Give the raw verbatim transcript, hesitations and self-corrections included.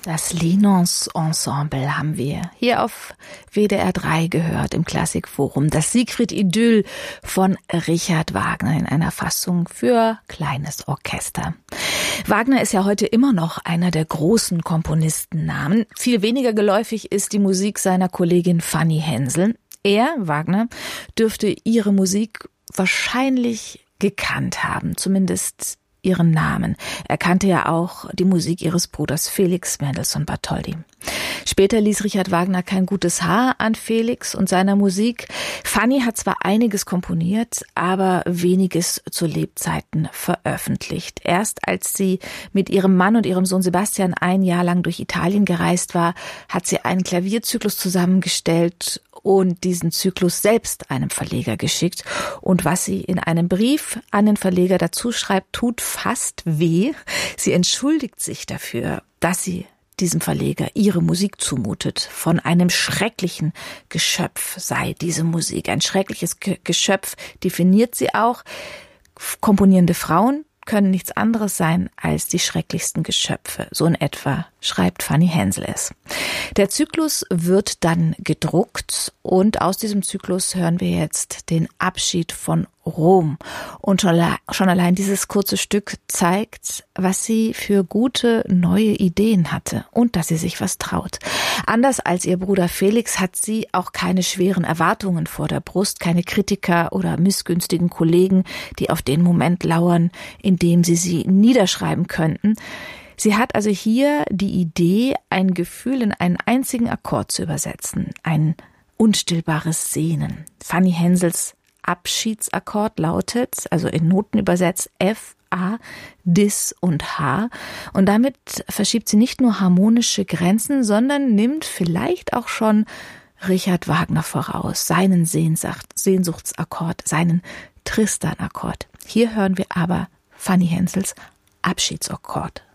Das Linons Ensemble haben wir hier auf W D R drei gehört im Klassikforum. Das Siegfried-Idyll von Richard Wagner in einer Fassung für kleines Orchester. Wagner ist ja heute immer noch einer der großen Komponistennamen. Viel weniger geläufig ist die Musik seiner Kollegin Fanny Hensel. Er, Wagner, dürfte ihre Musik wahrscheinlich gekannt haben, zumindest ihren Namen. Er kannte ja auch die Musik ihres Bruders Felix Mendelssohn-Bartholdy. Später ließ Richard Wagner kein gutes Haar an Felix und seiner Musik. Fanny hat zwar einiges komponiert, aber weniges zu Lebzeiten veröffentlicht. Erst als sie mit ihrem Mann und ihrem Sohn Sebastian ein Jahr lang durch Italien gereist war, hat sie einen Klavierzyklus zusammengestellt und diesen Zyklus selbst einem Verleger geschickt. Und was sie in einem Brief an den Verleger dazu schreibt, tut fast weh. Sie entschuldigt sich dafür, dass sie diesem Verleger ihre Musik zumutet. Von einem schrecklichen Geschöpf sei diese Musik. Ein schreckliches Ge- Geschöpf definiert sie auch. Komponierende Frauen können nichts anderes sein als die schrecklichsten Geschöpfe. So in etwa schreibt Fanny Hensel es. Der Zyklus wird dann gedruckt und aus diesem Zyklus hören wir jetzt den Abschied von Rom. Und schon, schon allein dieses kurze Stück zeigt, was sie für gute neue Ideen hatte und dass sie sich was traut. Anders als ihr Bruder Felix hat sie auch keine schweren Erwartungen vor der Brust, keine Kritiker oder missgünstigen Kollegen, die auf den Moment lauern, in dem sie sie niederschreiben könnten. Sie hat also hier die Idee, ein Gefühl in einen einzigen Akkord zu übersetzen, ein unstillbares Sehnen. Fanny Hensels Abschiedsakkord lautet, also in Noten übersetzt, F, A, Dis und H. Und damit verschiebt sie nicht nur harmonische Grenzen, sondern nimmt vielleicht auch schon Richard Wagner voraus, seinen Sehnsucht, Sehnsuchtsakkord, seinen Tristan-Akkord. Hier hören wir aber Fanny Hensels Abschiedsakkord.